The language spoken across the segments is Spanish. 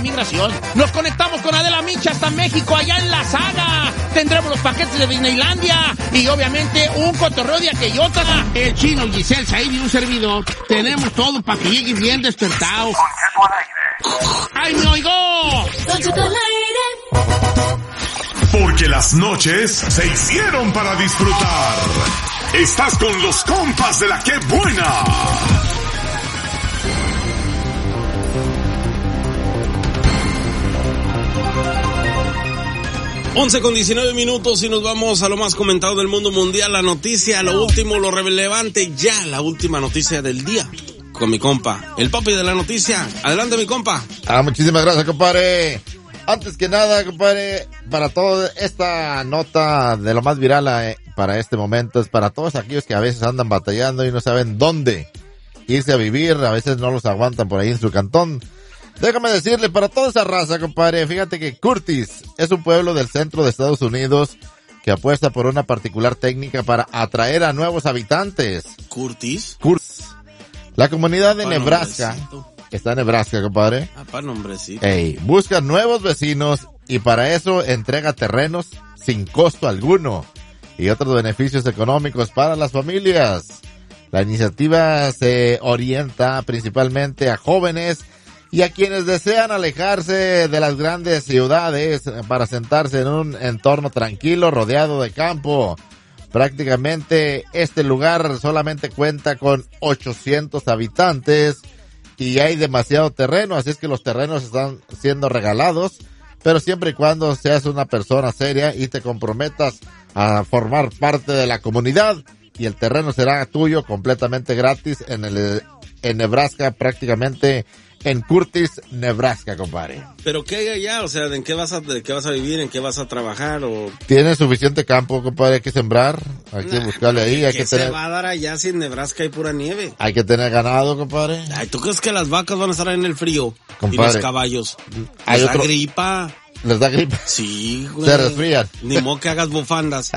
migración. Nos conectamos con Adela Micha hasta México, allá en La Saga. Tendremos los paquetes de Disneylandia y obviamente un cotorreo de aquellota. El Chino, Giselle, Said y un servidor. Tenemos todo para que llegue bien despertado. ¡Ay, me oigo! Porque las noches se hicieron para disfrutar. Estás con los compas de la Que Buena. 11:19 y nos vamos a lo más comentado del mundo mundial, la noticia, lo último, lo relevante, ya la última noticia del día. Con mi compa, el papi de la noticia. Adelante, mi compa. Muchísimas gracias, compadre. Antes que nada, compadre, para toda esta nota de lo más viral para este momento, es para todos aquellos que a veces andan batallando y no saben dónde irse a vivir, a veces no los aguantan por ahí en su cantón. Déjame decirle, para toda esa raza, compadre, fíjate que Curtis es un pueblo del centro de Estados Unidos que apuesta por una particular técnica para atraer a nuevos habitantes. ¿Curtis? La comunidad de Nebraska, está en Nebraska, compadre. Nombrecito. Busca nuevos vecinos y para eso entrega terrenos sin costo alguno y otros beneficios económicos para las familias. La iniciativa se orienta principalmente a jóvenes y a quienes desean alejarse de las grandes ciudades para sentarse en un entorno tranquilo rodeado de campo. Prácticamente este lugar solamente cuenta con 800 habitantes y hay demasiado terreno, así es que los terrenos están siendo regalados, pero siempre y cuando seas una persona seria y te comprometas a formar parte de la comunidad, y el terreno será tuyo completamente gratis en Nebraska, prácticamente en Curtis, Nebraska, compadre. ¿Pero qué hay allá? O sea, ¿de qué vas a vivir? ¿En qué vas a trabajar? ¿O Tienes suficiente campo, compadre, hay que sembrar, hay que buscarle ahí, hay que tener... ¿Qué se va a dar allá si en Nebraska hay pura nieve? Hay que tener ganado, compadre. Ay, ¿tú crees que las vacas van a estar en el frío? Compadre, y los caballos. ¿Les da gripa? ¿Les da gripa? Sí, güey. Se resfrían. Ni modo que hagas bufandas.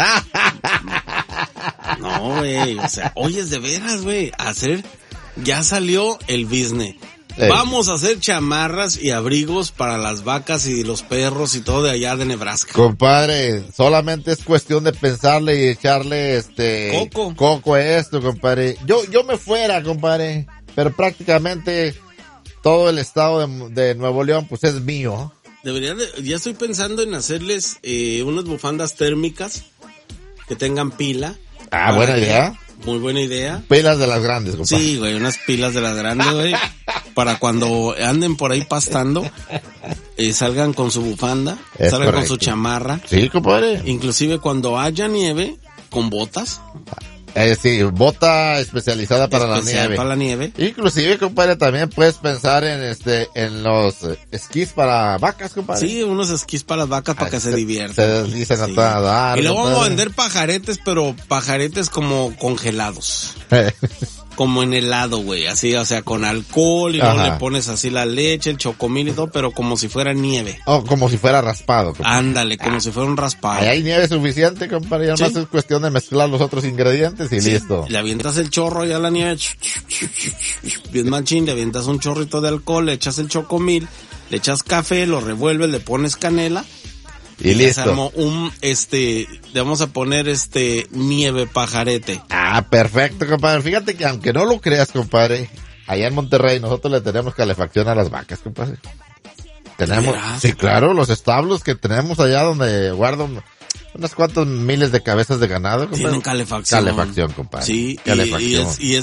No, güey, o sea, oyes de veras, güey, ya salió el business. Vamos a hacer chamarras y abrigos para las vacas y los perros y todo de allá de Nebraska. Compadre, solamente es cuestión de pensarle y echarle coco a esto, compadre. Yo me fuera, compadre, pero prácticamente todo el estado de Nuevo León pues es mío. Ya estoy pensando en hacerles unas bufandas térmicas que tengan pila. Buena idea. Muy buena idea. Pilas de las grandes, compadre. Sí, güey, unas pilas de las grandes, güey. Para cuando anden por ahí pastando, salgan con su bufanda, salgan correcto, con su chamarra. Sí, compadre. Inclusive cuando haya nieve, con botas. Sí, bota especializada para la nieve. Para la nieve. Inclusive, compadre, también puedes pensar en los esquís para vacas, compadre. Sí, unos esquís para las vacas para que se diviertan. Se deslizan a toda dar. Y luego vamos a vender pajaretes, pero pajaretes como congelados. Como en helado, güey, así, o sea, con alcohol y luego le pones así la leche, el chocomil y todo, pero como si fuera nieve. Como si fuera raspado, compadre. Ándale, como si fuera un raspado. Ahí hay nieve suficiente, compadre, ya más es cuestión de mezclar los otros ingredientes y listo. Le avientas el chorro ya a la nieve, bien machín, le avientas un chorrito de alcohol, le echas el chocomil, le echas café, lo revuelves, le pones canela. Y listo. Le vamos a poner nieve pajarete. Perfecto, compadre. Fíjate que aunque no lo creas, compadre, allá en Monterrey nosotros le tenemos calefacción a las vacas, compadre. Tenemos, sí, claro, los establos que tenemos allá donde guardan unos cuantos miles de cabezas de ganado, compadre. Tienen calefacción. Calefacción, compadre. Sí, calefacción. Y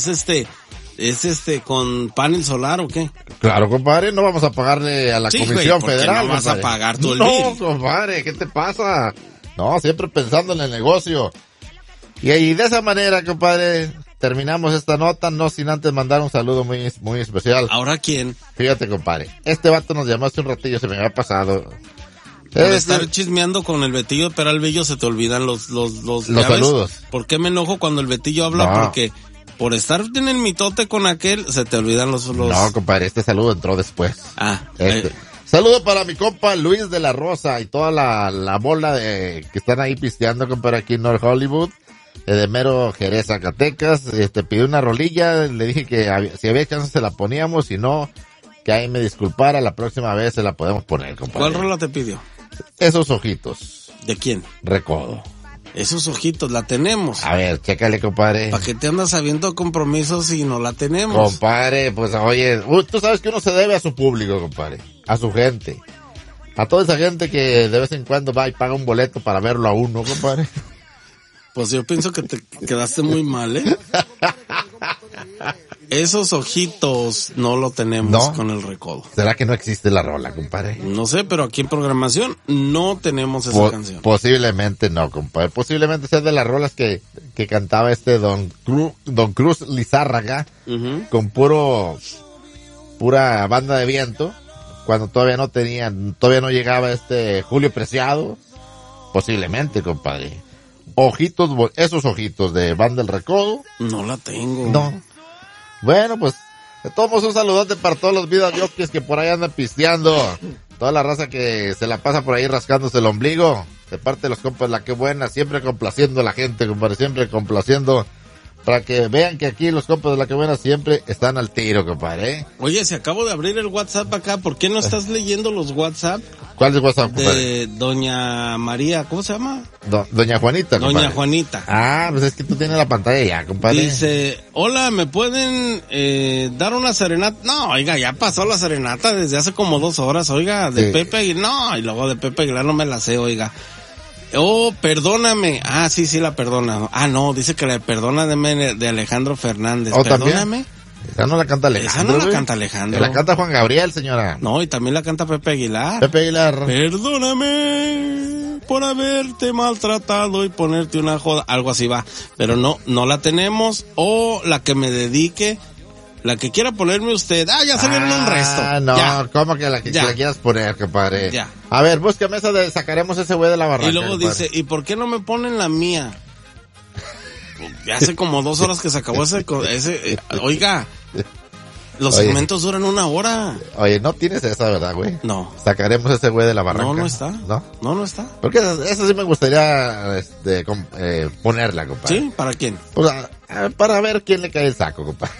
es con panel solar o qué? Claro, compadre, no vamos a pagarle a la Comisión Federal. No vas a pagar tú el bill. No, compadre, ¿qué te pasa? No, siempre pensando en el negocio. Y de esa manera, compadre, terminamos esta nota, no sin antes mandar un saludo muy, muy especial. ¿Ahora quién? Fíjate, compadre, este vato nos llamó hace un ratillo, se me había pasado. Por estar chismeando con el Betillo Peralvillo se te olvidan los saludos. ¿Por qué me enojo cuando el Betillo habla? No. Porque por estar en el mitote con aquel, se te olvidan los... No, compadre, este saludo entró después. Saludo para mi compa Luis de la Rosa y toda la bola que están ahí pisteando, compadre, aquí en North Hollywood, de mero Jerez, Zacatecas. Pidió una rolilla, le dije que si había chance se la poníamos, si no, que ahí me disculpara, la próxima vez se la podemos poner, compadre. ¿Cuál rola te pidió? Esos ojitos. ¿De quién? Recodo. Esos ojitos, la tenemos. A ver, chécale, compadre. ¿Para qué te andas sabiendo compromisos si no la tenemos? Compadre, pues oye, tú sabes que uno se debe a su público, compadre. A su gente. A toda esa gente que de vez en cuando va y paga un boleto para verlo a uno, compadre. Pues yo pienso que te quedaste muy mal, ¿eh? Esos ojitos no lo tenemos con el Recodo. ¿Será que no existe la rola, compadre? No sé, pero aquí en programación no tenemos esa canción. Posiblemente no, compadre. Posiblemente sea de las rolas que cantaba Don Cruz Lizárraga, con pura banda de viento, cuando todavía no llegaba Julio Preciado. Posiblemente, compadre. Esos ojitos de Banda El Recodo. No la tengo. No. Bueno, pues, de todos modos un saludote para todos los vidas yokis que por ahí andan pisteando. Toda la raza que se la pasa por ahí rascándose el ombligo. De parte de los compas La Que Buena, siempre complaciendo a la gente, compadre, siempre complaciendo. Para que vean que aquí los compas de La Que Buena siempre están al tiro, compadre, ¿eh? Oye, si acabo de abrir el WhatsApp acá, ¿por qué no estás leyendo los WhatsApp? ¿Cuál es WhatsApp, compadre? De Doña María, ¿cómo se llama? Doña Juanita, compadre. Doña Juanita. Ah, pues es que tú tienes la pantalla ya, compadre. Dice, hola, ¿me pueden dar una serenata? No, oiga, ya pasó la serenata desde hace como 2 horas, oiga, de Pepe Aguilar. No, y luego de Pepe Aguilar no me la sé, oiga. Oh, perdóname. Ah, sí, la perdona. Ah, no, dice que la perdona de Alejandro Fernández. Perdóname. ¿También? Esa no la canta Alejandro. Esa no la canta Alejandro. La canta Juan Gabriel, señora. No, y también la canta Pepe Aguilar. Pepe Aguilar. Perdóname por haberte maltratado y ponerte una joda. Algo así va. Pero no la tenemos. O la que me dedique. La que quiera ponerme usted. Ah, ya salieron un resto. Ah, no, ya. ¿Cómo que la que la quieras poner, compadre? Ya. A ver, búscame esa de sacaremos ese güey de la barranca. Y luego compadre. dice, ¿y por qué no me ponen la mía? Ya hace como 2 horas que se acabó ese oiga, los segmentos duran 1 hora. Oye, no tienes esa, ¿verdad, güey? No. Sacaremos ese güey de la barranca. No está. ¿No? No está. Porque esa sí me gustaría, ponerla, compadre. ¿Sí? ¿Para quién? Pues, para ver quién le cae el saco, compadre.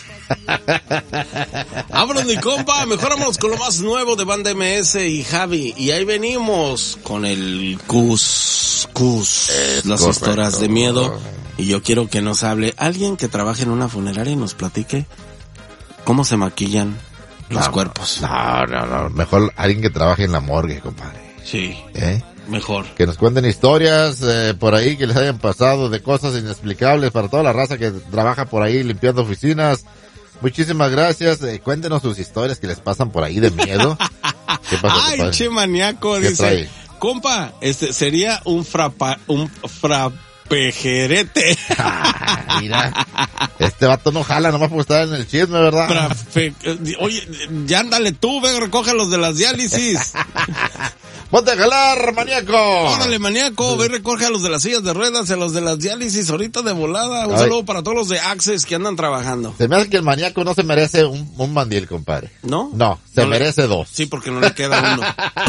Vámonos, mi compa, mejorámonos con lo más nuevo de Banda MS y Javi. Y ahí venimos con el Cus, las historias de miedo. Y yo quiero que nos hable alguien que trabaje en una funeraria y nos platique cómo se maquillan los cuerpos. No. Mejor alguien que trabaje en la morgue, compadre. Sí. Mejor. Que nos cuenten historias por ahí que les hayan pasado de cosas inexplicables para toda la raza que trabaja por ahí limpiando oficinas. Muchísimas gracias. Cuéntenos sus historias que les pasan por ahí de miedo. ¿Qué pasa, ay, compadre? che maníaco, ¿Qué dice. trae? Compa, sería un frapejerete. Mira, este vato no jala nomás por estar en el chisme, ¿verdad? Oye, ya ándale tú, ve, recoge los de las diálisis. ¡Ponte a jalar, maníaco! Órale, maníaco, ve, recoge a los de las sillas de ruedas, a los de las diálisis, ahorita de volada. Un saludo para todos los de Access que andan trabajando. Se me hace que el maníaco no se merece un mandil, compadre. ¿No? No, se merece 2. Sí, porque no le queda uno.